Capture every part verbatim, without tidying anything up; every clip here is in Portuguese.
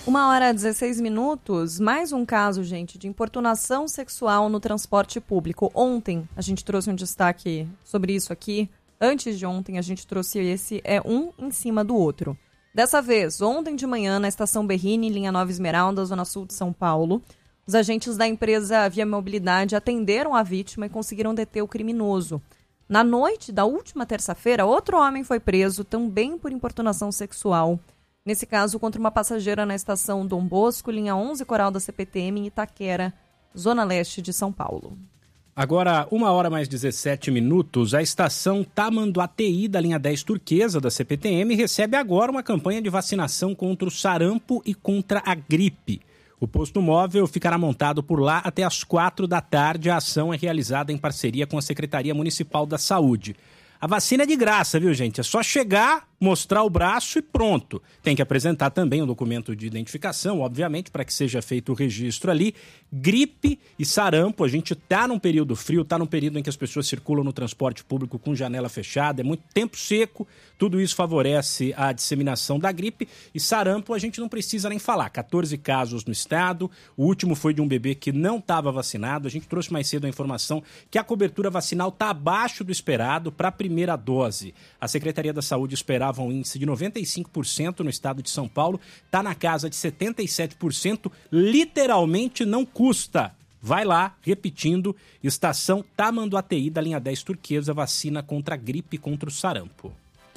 Uma hora e dezesseis minutos, mais um caso, gente, de importunação sexual no transporte público. Ontem a gente trouxe um destaque sobre isso aqui. Antes de ontem a gente trouxe esse, é um em cima do outro. Dessa vez, ontem de manhã, na estação Berrini, linha Nova Esmeralda, zona sul de São Paulo, os agentes da empresa Via Mobilidade atenderam a vítima e conseguiram deter o criminoso. Na noite da última terça-feira, outro homem foi preso, também por importunação sexual. Nesse caso, contra uma passageira na estação Dom Bosco, linha onze Coral da C P T M, em Itaquera, zona leste de São Paulo. Agora, uma hora mais dezessete minutos, a estação Tamanduateí, da linha dez Turquesa da C P T M, recebe agora uma campanha de vacinação contra o sarampo e contra a gripe. O posto móvel ficará montado por lá até às quatro da tarde. A ação é realizada em parceria com a Secretaria Municipal da Saúde. A vacina é de graça, viu, gente? É só chegar, mostrar o braço e pronto. Tem que apresentar também um documento de identificação, obviamente, para que seja feito o registro ali. Gripe e sarampo, a gente tá num período frio, tá num período em que as pessoas circulam no transporte público com janela fechada, é muito tempo seco, tudo isso favorece a disseminação da gripe. E sarampo a gente não precisa nem falar, quatorze casos no estado, o último foi de um bebê que não estava vacinado. A gente trouxe mais cedo a informação que a cobertura vacinal está abaixo do esperado para a primeira dose. A Secretaria da Saúde esperava um índice de noventa e cinco por cento no estado de São Paulo, está na casa de setenta e sete por cento, literalmente não custa. Vai lá, repetindo, estação Tamanduateí, da linha dez Turquesa, vacina contra a gripe e contra o sarampo.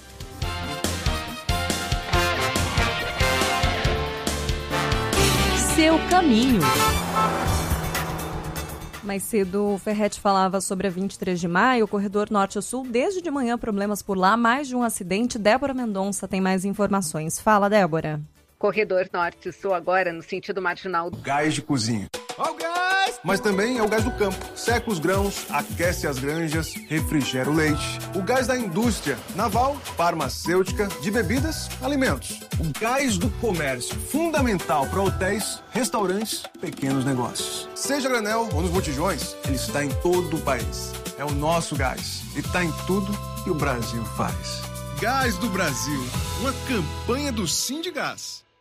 Seu caminho. Mais cedo, o Ferretti falava sobre a vinte e três de maio, o corredor norte-sul, desde de manhã problemas por lá, mais de um acidente. Débora Mendonça tem mais informações. Fala, Débora. Corredor norte-sul agora no sentido marginal. Gás de cozinha. Ó o gás! Mas também é o gás do campo. Seca os grãos, aquece as granjas, refrigera o leite. O gás da indústria, naval, farmacêutica, de bebidas, alimentos. O gás do comércio, fundamental para hotéis, restaurantes, pequenos negócios. Seja granel ou nos botijões, ele está em todo o país. É o nosso gás e está em tudo que o Brasil faz. Gás do Brasil, uma campanha do Sindgás.